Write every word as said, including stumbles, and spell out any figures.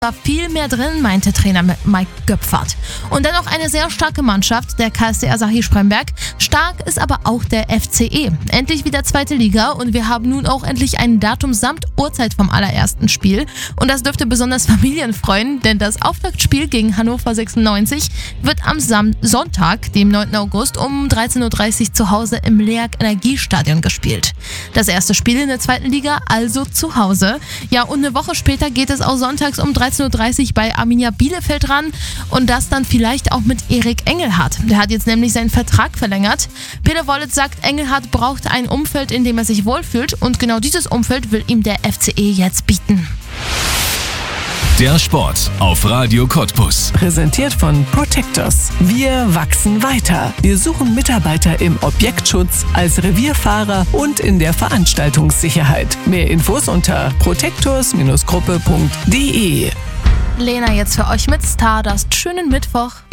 war viel mehr drin, meinte Trainer Mike Göpfert. Und dann noch eine sehr starke Mannschaft, der K S C Asahi Spremberg. Stark ist aber auch der F C E. Endlich wieder zweite Liga und wir haben nun auch endlich ein Datum samt Uhrzeit vom allerersten Spiel. Und das dürfte besonders Familien freuen, denn das Auftaktspiel gegen Hannover sechsundneunzig wird am Sam- Sonntag, dem neunten August, um dreizehn Uhr dreißig zu Hause im LEAG Energiestadion gespielt. Das erste Spiel in der zweiten Liga also zu Hause. Ja, und eine Woche später geht es auch sonntags um dreizehn Uhr dreißig bei Arminia Bielefeld ran und das dann vielleicht auch mit Erik Engelhardt. Der hat jetzt nämlich seinen Vertrag verlängert. Peter Wollitz sagt, Engelhardt braucht ein Umfeld, in dem er sich wohlfühlt und genau dieses Umfeld will ihm der F C E jetzt bieten. Der Sport auf Radio Cottbus. Präsentiert von Protectors. Wir wachsen weiter. Wir suchen Mitarbeiter im Objektschutz, als Revierfahrer und in der Veranstaltungssicherheit. Mehr Infos unter protectors Gruppe punkt de. Lena jetzt für euch mit Stardust. Schönen Mittwoch.